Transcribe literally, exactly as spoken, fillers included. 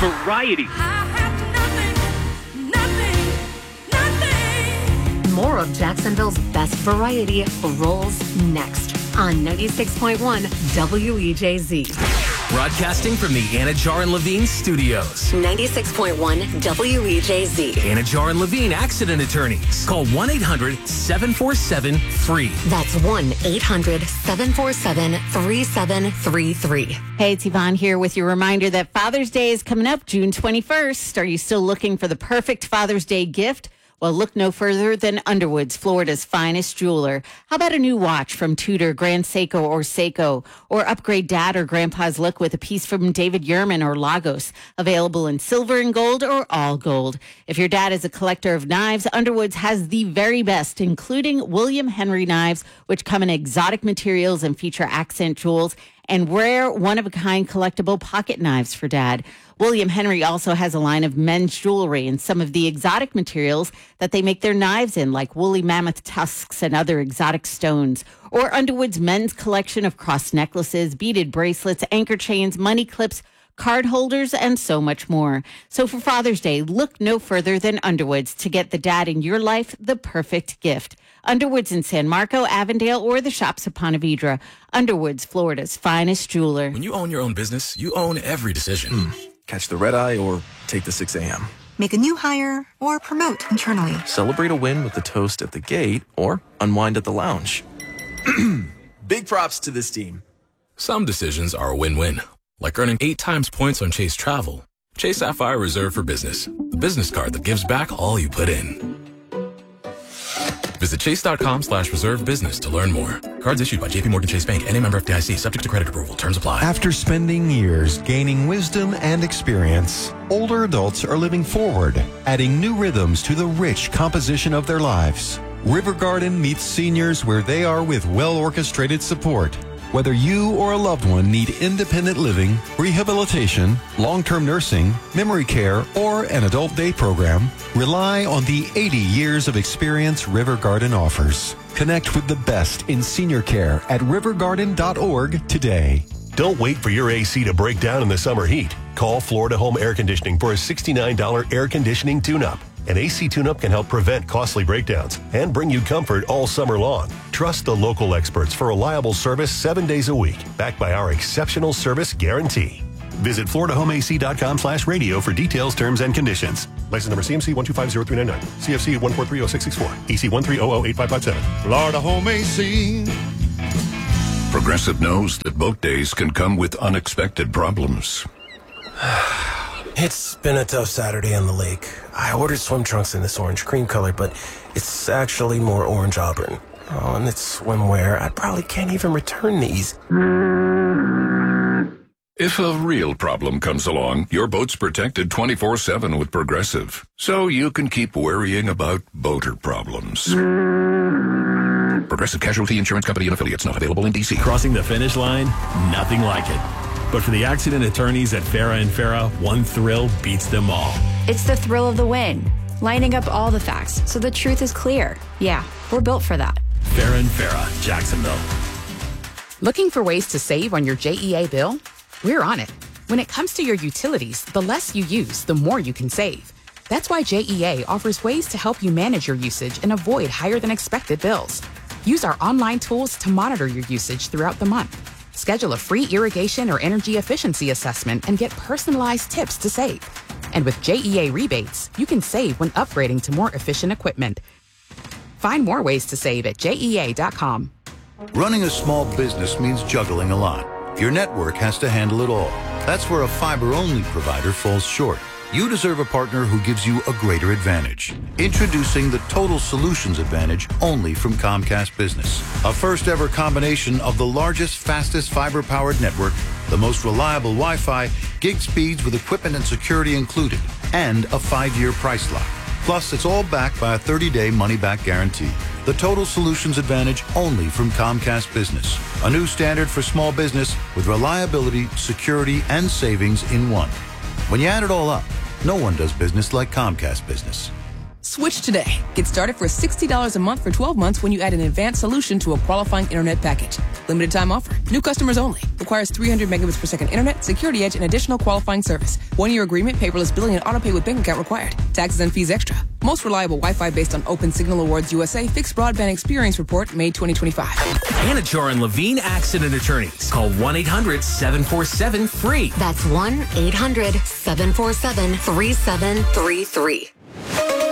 variety. More of Jacksonville's best variety rolls next on ninety-six point one W E J Z. Broadcasting from the Anajar and Levine studios. ninety-six point one W E J Z. Anajar and Levine Accident Attorneys. Call one eight hundred seven four seven free. That's one eight hundred seven four seven three seven three three. Hey, it's Yvonne here with your reminder that Father's Day is coming up June twenty-first. Are you still looking for the perfect Father's Day gift? Well, look no further than Underwoods, Florida's finest jeweler. How about a new watch from Tudor, Grand Seiko, or Seiko? Or upgrade dad or grandpa's look with a piece from David Yurman or Lagos. Available in silver and gold or all gold. If your dad is a collector of knives, Underwoods has the very best, including William Henry knives, which come in exotic materials and feature accent jewels, and rare, one-of-a-kind collectible pocket knives for dad. William Henry also has a line of men's jewelry and some of the exotic materials that they make their knives in, like woolly mammoth tusks and other exotic stones. Or Underwood's men's collection of cross necklaces, beaded bracelets, anchor chains, money clips, card holders, and so much more. So for Father's Day, look no further than Underwoods to get the dad in your life the perfect gift. Underwoods in San Marco, Avondale, or the shops of Ponte Vedra. Underwoods, Florida's finest jeweler. When you own your own business, you own every decision. Mm. Catch the red eye or take the six a.m. Make a new hire or promote internally. Celebrate a win with the toast at the gate or unwind at the lounge. Big props to this team. Some decisions are a win-win, like earning eight times points on Chase Travel. Chase Sapphire Reserve for Business, the business card that gives back all you put in. Visit chase.com slash reserve business to learn more. Cards issued by J P Morgan Chase Bank, N A member F D I C, subject to credit approval. Terms apply. After spending years gaining wisdom and experience, older adults are living forward, adding new rhythms to the rich composition of their lives. River Garden meets seniors where they are with well-orchestrated support. Whether you or a loved one need independent living, rehabilitation, long-term nursing, memory care, or an adult day program, rely on the eighty years of experience River Garden offers. Connect with the best in senior care at river garden dot org today. Don't wait for your A C to break down in the summer heat. Call Florida Home Air Conditioning for a sixty-nine dollars air conditioning tune-up. An A C tune-up can help prevent costly breakdowns and bring you comfort all summer long. Trust the local experts for reliable service seven days a week, backed by our exceptional service guarantee. Visit florida home a c dot com slash radio for details, terms, and conditions. License number C M C one two five zero three nine nine. C F C one four three zero six six four. E C one three zero zero eight five five seven. Florida Home A C. Progressive knows that boat days can come with unexpected problems. It's been a tough Saturday on the lake. I ordered swim trunks in this orange cream color, but it's actually more orange auburn. Oh, and it's swimwear. I probably can't even return these. If a real problem comes along, your boat's protected twenty-four seven with Progressive, so you can keep worrying about boater problems. Progressive Casualty Insurance Company and Affiliates, not available in D C. Crossing the finish line? Nothing like it. But for the accident attorneys at Farah and Farah, one thrill beats them all. It's the thrill of the win. Lining up all the facts so the truth is clear. Yeah, we're built for that. Farah and Farah, Jacksonville. Looking for ways to save on your J E A bill? We're on it. When it comes to your utilities, the less you use, the more you can save. That's why J E A offers ways to help you manage your usage and avoid higher than expected bills. Use our online tools to monitor your usage throughout the month. Schedule a free irrigation or energy efficiency assessment and get personalized tips to save. And with J E A rebates, you can save when upgrading to more efficient equipment. Find more ways to save at J E A dot com. Running a small business means juggling a lot. Your network has to handle it all. That's where a fiber-only provider falls short. You deserve a partner who gives you a greater advantage. Introducing the Total Solutions Advantage only from Comcast Business. A first-ever combination of the largest, fastest fiber-powered network, the most reliable Wi-Fi, gig speeds with equipment and security included, and a five-year price lock. Plus, it's all backed by a thirty-day money-back guarantee. The Total Solutions Advantage only from Comcast Business. A new standard for small business with reliability, security, and savings in one. When you add it all up, no one does business like Comcast Business. Switch today. Get started for sixty dollars a month for twelve months when you add an advanced solution to a qualifying internet package. Limited time offer. New customers only. Requires three hundred megabits per second internet, security edge, and additional qualifying service. One-year agreement, paperless billing, and autopay with bank account required. Taxes and fees extra. Most reliable Wi-Fi based on Open Signal Awards U S A Fixed Broadband Experience Report, May twenty twenty-five. Anachar and Levine Accident Attorneys. Call one eight hundred seven four seven free. That's one eight hundred seven four seven three seven three three.